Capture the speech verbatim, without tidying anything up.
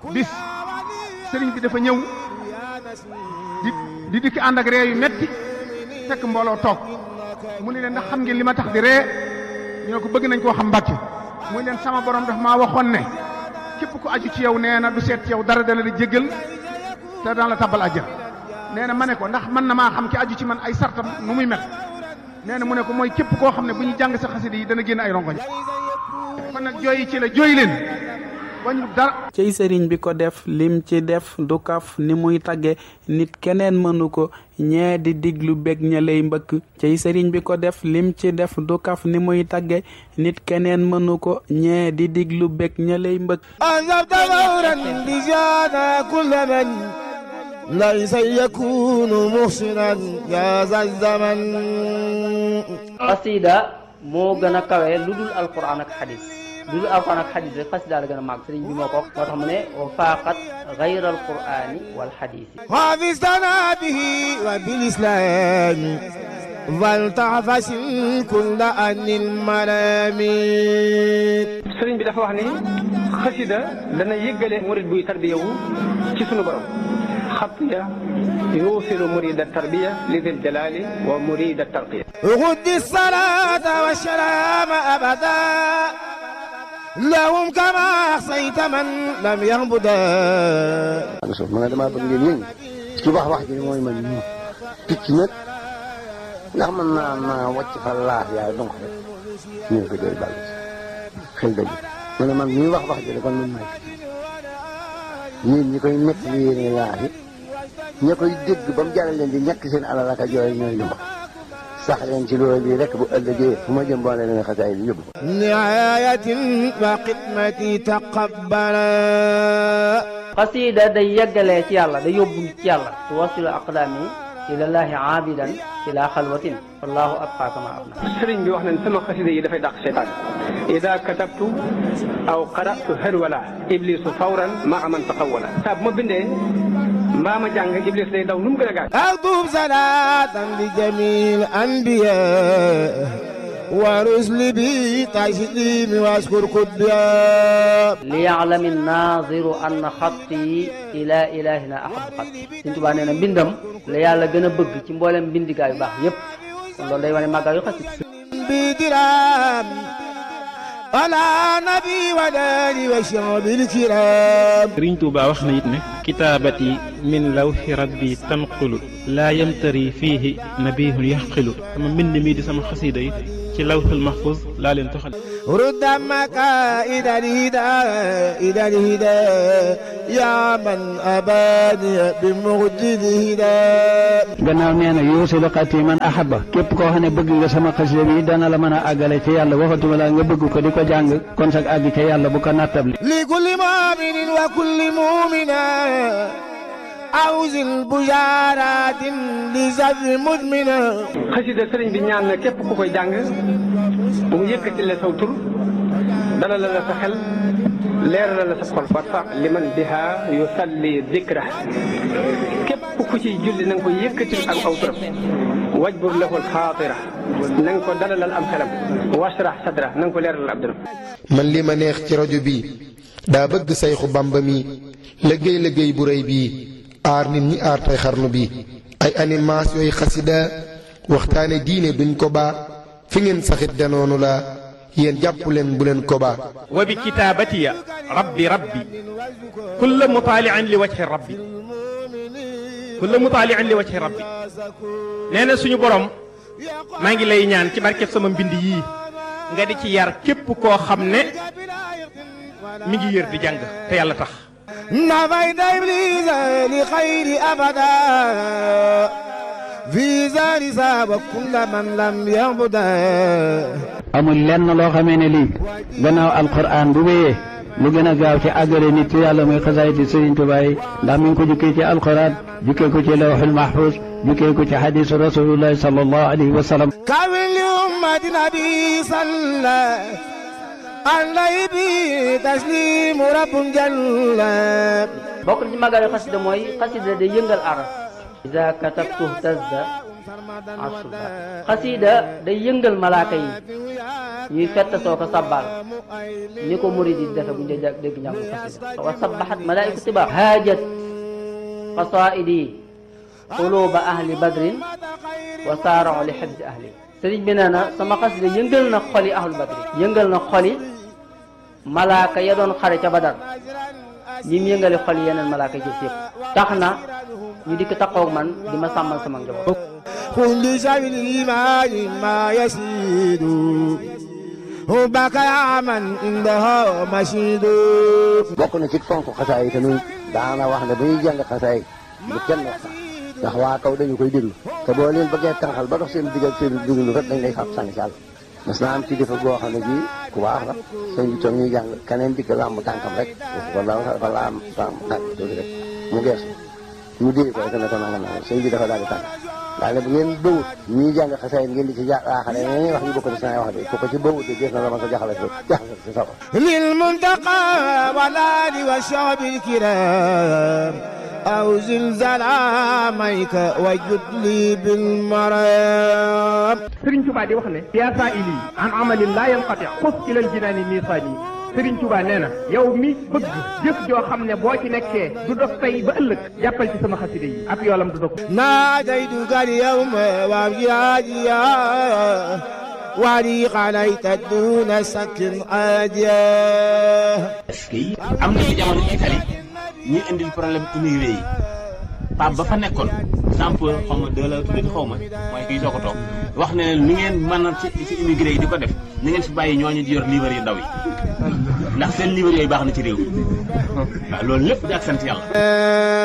bis sëriñ bi dafa ñëw di di dikk ànd ak ree yu metti fekk mbooloo toog mu ne leen ndax xam ngeen li ma tax di ree ñu ne ko bëgg nañ koo xam Mbàkke muy leen sama borom daf maa waxoon ne képp ku aju ci yow nee na du seet ci yow dara dana la jéggal te dana la tabbal àjjana nee na ma ne ko ndax mën na maa xam ki aju ci man ay sartam nu muy mel nee na mu ne ko mooy képp koo xam ne bu ñu jàng sa xasida yi dana génn ay rongoñ kon nag jooyi ci la jooy leen wañu dara cey sëriñ bi ko def lim ci def du kaf ni muy tagge nit keneen mënu ko ñee di diglu bég ña lay mbëkk cey sëriñ bi ko def lim ci def du kaf ni muy tagge nit keneen mënu ko ñee di diglu bég ña lay mbëkk anzabta gawran bi jana kulla man laysa yakunu muhsinan ya zal zaman xasida moo gën a kawe lu dul alquran ak xadis lu dul alquran ak xadis rek xasida la gën a màgg sëriñ bi moo ko moo tax mu ne wa faaqat gayra alqurani wal xadisi xafistana bihi wa bil islami wal tafasin kulla anil malami sëriñ bi dafa wax ni xasida dana yëggale murid buy tarbiyawu ci sunu borom xatiya yuusilu murida tarbiya li dil jalali wa murida tarqiya guddi salata wa salaama abada lahum kama axsayta man lam yahbuda ma nga damaa bëgg ngeen yëngu ci wax wax ji mooy man ñu picc nag ndax mën naa naa wàcc fa laaf yaay donc rek ñu ko doy bàll xel dëgg ma ne man ñuy wax wax ji kon man may ñeen ñi koy nekk li yéene laaf yi ña koy dégg ba mu jaral leen di ñàkk seen alal ak jooy ñooy ñu wax sax leen ci loolu bii rek bu ëllëgee fu ma jëm boole leen xasaay bi yóbbu nihayatin wa xidmati taqabbala xasida day yeggalee ci yàlla day yóbbu ci yàlla tuwasilu aqdami ilallahi aabidan ila xalwatin wallahu abqa kama abna sëriñ bi wax nañ sama xasida yi dafay dàq seytaan ida katabtu aw qara'tu harwala iblisu fawran maa man taqawwala saa bu ma bindee mbaa ma jàng iblis day daw nu mu gën a gaaw aktub salatan li jamil anbiya wa rusli bi taslimi waskur kutbiya li ya'lami naziru anna xatti ila ilahina ahabu xatti Sëriñ Tuubaa nee na mbindam la yàlla gën a bëgg ci mboolem mbindigaay yu baax yépp kon loolu day wane màggal yu xasida bi diram ala nabi wa dali wa shabil kiram Sëriñ Tuubaa wax na it ne kitaabati min lawhi rabbi tanqulu laa yamtari fiihi nabihun yaxqilu sama mbind mi di sama xasida yi ci lawhul mahfuz laa leen toxal rudda maka idal hida idal hida ya man abani bi mujdid hida gannaaw nee na yuusilu xati man ahaba képp koo xam ne bëgg nga sama xasida bi dana la mën a àggale ci yàlla waxatuma la nga bëgg ko di ko jàng kon sag àgg ca yàlla bu ko nattable li kulli mu'minin wa kulli mu'mina awzil bujaaratin li zabi mudmina xasida sëriñ bi ñaan na képp ku koy jàng bu mu yëkkati la saw tur dalal la sa xel leeral la sa xol warfa liman biha yusalli dikra képp ku ciy julli na nga ko yëkkatil ak aw turam wajbur lahu alxaatira na nga ko dalalal am xelam washrah sadra na nga ko leeralal ab dëram man li ma neex ci rajo bi daa bëgg sayxu bamba mi liggéey liggéey bu rëy bii aar nit ñi aar tay xarnu bi ay animation yooyu xasida waxtaane diine duñ ko baa fi ngeen saxit danoonu la yéen jàpp leen bu leen ko baa wa bi kitaabatiya rabbi rabbi kulla mutaali'in li wajhi rabbi kulla mutaali'in li wajhi rabbi nee na suñu borom maa ngi lay ñaan ci barkeb sama mbind yii nga di ci yar képp koo xam ne mi ngi yër di jàng te yàlla tax nafayta iblisa li xayri abada fi zari saaba kulla man lam yabuda amul lenn loo xamee ne lii gannaaw alquran bu wéyee lu gën a gaaw ci àggale nit ci yàlla muy xasaayiti Sëriñ Tuubaa yi ndax mi ngi ko jukkee ci alquran jukkee ko ci lawhul mahfuz jukkee ko ci hadisu rasulullahi sallallahu alayhi wa sallam kawin li ummati nabi salla alayhi bi taslimu rabbun jalla bokk na ci màggal xasida mooy xasida day yëngal aras iza katabtu tazza asba xasida day yëngal malaaka yi ñuy fett soo ko sabbal ni ko murid yi defe bu ñu dégg njàngu xasida wa sabbahat malaa'ikatu tiba haajat qasaidi quluba ahli badrin wa saara'u li hibzi ahli sëriñ bi nee na sama xasida yëngal na xoli ahlu badrin yëngal na xoli malaaka ya doon xare ca badar ñi mu yëngale xoli yeneen malaaka jëf yëpp tax na ñu dikk taxaw man di ma sàmmal sama njaboot كل شيء الإيمان ما يسيد حبك يا من عندها مشيد bokk na ci fonk xasaay yi tamit daana wax ne bu ñuy jàng xasaay bu kenn wax sax ndax waa kaw dañu koy déglu te boo leen bëggee tànqal ba dox seen digal seen duglu rek dañ lay fab sànni ci àll mas naa am ci defa boo xam ne bii ku baax la sëñ bi toog ñuy jàng keneen dikk làmb tànkam rek wala dafa laam làmb tànk tuuti rek mu geesu mu dee ko rek ne ko nanga nanga sëñ bi dafa daal di tànk daal ne bu ngeen bëwut ñuy jàng xasaay ngeen di ci jaaxale ñeneen wax ñu bokk ci saa wax de ku ko ci bëwut de def na la ma ko jaxale jaxale ci sa للمنتقى والآل والشعب الكرام أو زلزال عاميك وجد لي بالمرام Sëriñ Tuubaa di wax ne yaa saa'ili an amalin laa yanqati xus ilal jinaani miisaani Sëriñ Tuubaa nee na yow mi bëgg jëf joo xam ne boo ci nekkee du dog tey ba ëllëg jàppal ci sama xasida yi ab yoolam du dog ناديتك اليوم وابجاديا وريق عليك دون سكن عاديا est-ce que am na ci jamono Italie ñuy indil problème immigré yi Pape ba fa nekkoon sample xaw ma deux la tuddee xaw ma mooy kii soo ko toog wax ne lu ngeen mën a ci ci immigré yi di ko def na ngeen fi bàyyi ñooñu di yor livre yu ndaw yi ndax seen livre yooyu baax na ci réew mi waaw loolu lépp di ak sant yàlla